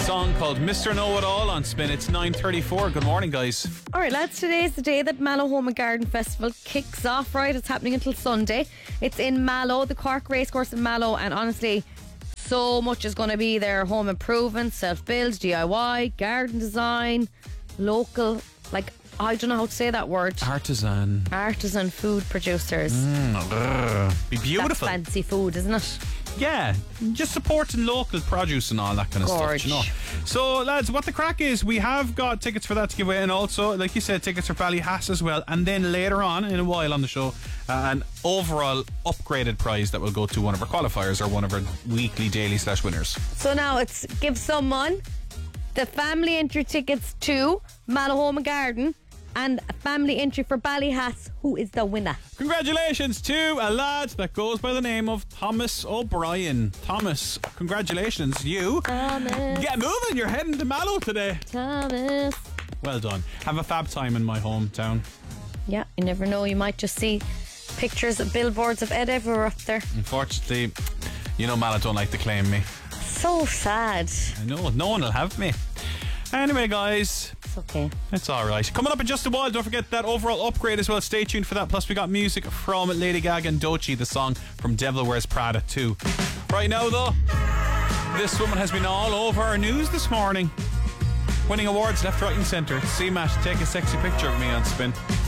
Song called Mr. Know-It-All on Spin. It's 9:34. Good morning, guys. Alright lads, today is the day that Mallow Home and Garden Festival kicks off, right? It's happening until Sunday. It's in Mallow, the Cork Racecourse in Mallow, and honestly, so much is going to be there. Home improvement, self-build, DIY, garden design, local, like, I don't know how to say that word. Artisan food producers. Be beautiful. That's fancy food, isn't it? Yeah, just supporting local produce and all that kind of stuff, you know. So, lads, what the crack is, we have got tickets for that to give away, and also, like you said, tickets for Ballyhass as well. And then later on, in a while on the show, an overall upgraded prize that will go to one of our qualifiers or one of our weekly, daily / winners. So now it's give someone the family entry tickets to Mallow Home and Garden and a family entry for Ballyhass. Who is the winner? Congratulations to a lad that goes by the name of Thomas O'Brien. Thomas, congratulations, you. Thomas. Get moving, you're heading to Mallow today. Thomas. Well done. Have a fab time in my hometown. Yeah, you never know, you might just see pictures of billboards of Ed Everett up there. Unfortunately, you know Mallow don't like to claim me. So sad. I know, no one will have me. Anyway, guys, it's okay. It's alright. Coming up in just a while, don't forget that overall upgrade as well. Stay tuned for that. Plus, we got music from Lady Gaga and Doechii, the song from Devil Wears Prada too. Right now, though, this woman has been all over our news this morning. Winning awards left, right and centre. CMAT, take a sexy picture of me on Spin.